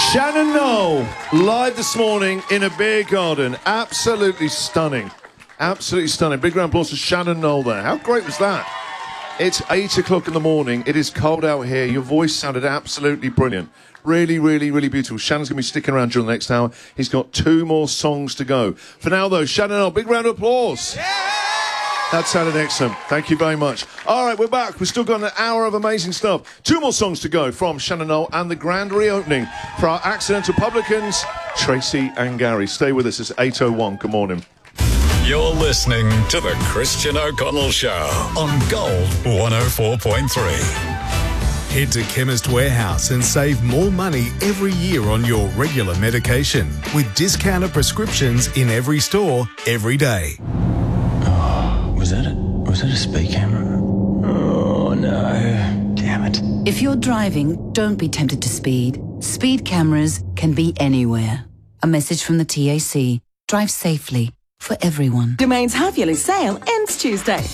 Shannon Noll, live this morning in a beer garden. Absolutely stunning. Absolutely stunning. Big round of applause for Shannon Noll there. How great was that? It's 8 o'clock in the morning. It is cold out here. Your voice sounded absolutely brilliant. Really, really, really beautiful. Shannon's going to be sticking around during the next hour. He's got 2 more songs to go. For now, though, Shannon Noll, big round of applause. Yeah! That sounded excellent. Thank you very much. All right, we're back. We've still got an hour of amazing stuff. 2 more songs to go from Shannon Noll and the grand reopening for our accidental publicans, Tracy and Gary. Stay with us. It's 8:01. Good morning. You're listening to the Christian O'Connell Show on Gold 104.3. Head to Chemist Warehouse and save more money every year on your regular medication with discounted prescriptions in every store, every day. Was that a speed camera? Oh, no. Damn it. If you're driving, don't be tempted to speed. Speed cameras can be anywhere. A message from the TAC. Drive safely for everyone. Domain's half-yearly sale ends Tuesday.